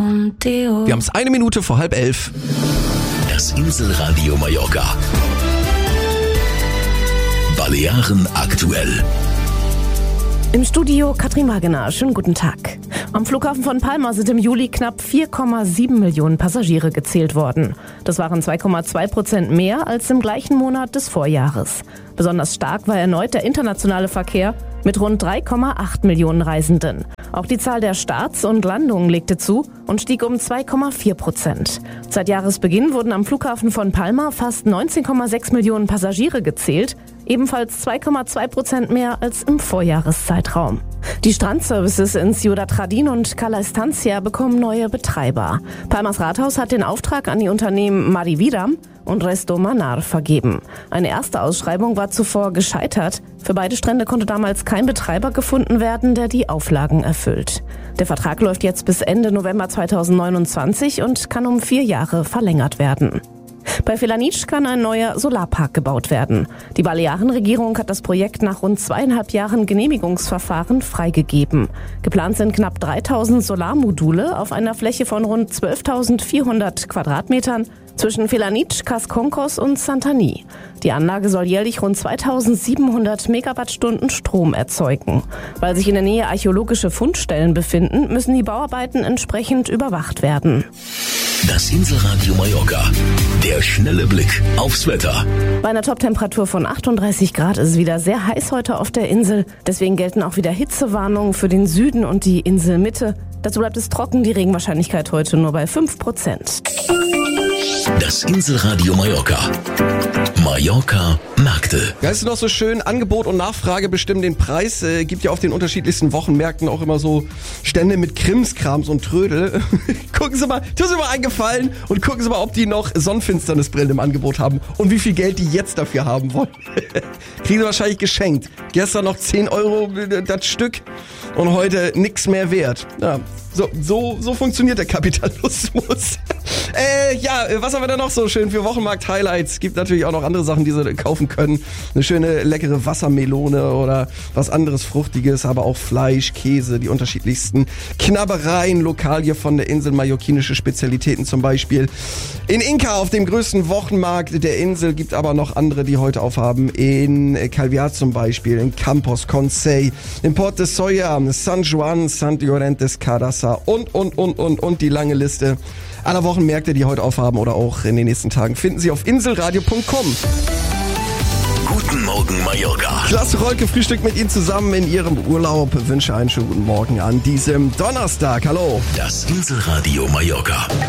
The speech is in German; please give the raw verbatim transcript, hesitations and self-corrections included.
contigo. Wir haben es eine Minute vor halb elf. Das Inselradio Mallorca. Balearen aktuell. Im Studio Katrin Wagener. Schönen guten Tag. Am Flughafen von Palma sind im Juli knapp vier Komma sieben Millionen Passagiere gezählt worden. Das waren zwei Komma zwei Prozent mehr als im gleichen Monat des Vorjahres. Besonders stark war erneut der internationale Verkehr mit rund drei Komma acht Millionen Reisenden. Auch die Zahl der Starts und Landungen legte zu und stieg um zwei Komma vier Prozent. Seit Jahresbeginn wurden am Flughafen von Palma fast neunzehn Komma sechs Millionen Passagiere gezählt, ebenfalls zwei Komma zwei Prozent mehr als im Vorjahreszeitraum. Die Strandservices in Ciudad Jardín und Cala Estancia bekommen neue Betreiber. Palmas Rathaus hat den Auftrag an die Unternehmen Mariviram und Resto Manar vergeben. Eine erste Ausschreibung war zuvor gescheitert. Für beide Strände konnte damals kein Betreiber gefunden werden, der die Auflagen erfüllt. Der Vertrag läuft jetzt bis Ende November zweitausendneunundzwanzig und kann um vier Jahre verlängert werden. Bei Felanitsch kann ein neuer Solarpark gebaut werden. Die Balearenregierung hat das Projekt nach rund zweieinhalb Jahren Genehmigungsverfahren freigegeben. Geplant sind knapp dreitausend Solarmodule auf einer Fläche von rund zwölftausendvierhundert Quadratmetern zwischen Felanitsch, Casconcos und Santany. Die Anlage soll jährlich rund zweitausendsiebenhundert Megawattstunden Strom erzeugen. Weil sich in der Nähe archäologische Fundstellen befinden, müssen die Bauarbeiten entsprechend überwacht werden. Das Inselradio Mallorca. Der schnelle Blick aufs Wetter. Bei einer Toptemperatur von achtunddreißig Grad ist es wieder sehr heiß heute auf der Insel. Deswegen gelten auch wieder Hitzewarnungen für den Süden und die Inselmitte. Dazu bleibt es trocken, die Regenwahrscheinlichkeit heute nur bei fünf Prozent. Das Inselradio Mallorca. Mallorca Märkte. Ja, ist noch so schön, Angebot und Nachfrage bestimmen den Preis. Äh, gibt ja auf den unterschiedlichsten Wochenmärkten auch immer so Stände mit Krimskrams und Trödel. Gucken Sie mal, tun Sie mal einen Gefallen und gucken Sie mal, ob die noch Sonnenfinsternisbrillen im Angebot haben und wie viel Geld die jetzt dafür haben wollen. Kriegen Sie wahrscheinlich geschenkt. Gestern noch zehn Euro das Stück und heute nichts mehr wert. Ja, so, so, so funktioniert der Kapitalismus. äh, ja, was haben wir da noch so schön für Wochenmarkt-Highlights? Gibt natürlich auch noch andere Sachen, die Sie kaufen können. Eine schöne, leckere Wassermelone oder was anderes Fruchtiges, aber auch Fleisch, Käse, die unterschiedlichsten Knabbereien, lokal hier von der Insel, mallorquinische Spezialitäten zum Beispiel. In Inca, auf dem größten Wochenmarkt der Insel, gibt aber noch andere, die heute aufhaben. In Calviá zum Beispiel, in Campos, Consell, in Port de Soya, San Juan, Sant Llorentes, Cardassa und, und, und, und, und die lange Liste aller Wochenmärkte, die heute aufhaben oder auch in den nächsten Tagen, finden Sie auf inselradio punkt com. Guten Morgen Mallorca. Klasse Rolke frühstückt mit Ihnen zusammen in Ihrem Urlaub. Wünsche einen schönen guten Morgen an diesem Donnerstag. Hallo. Das Inselradio Mallorca.